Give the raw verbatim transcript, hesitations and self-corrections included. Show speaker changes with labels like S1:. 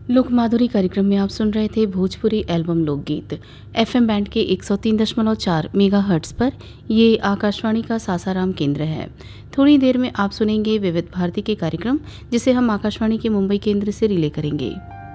S1: लोक माधुरी कार्यक्रम में आप सुन रहे थे भोजपुरी एल्बम लोकगीत एफएम बैंड के एक सौ तीन दशमलव चार मेगाहर्ट्ज़ पर। ये आकाशवाणी का सासाराम केंद्र है। थोड़ी देर में आप सुनेंगे विविध भारती के कार्यक्रम, जिसे हम आकाशवाणी के मुंबई केंद्र से रिले करेंगे।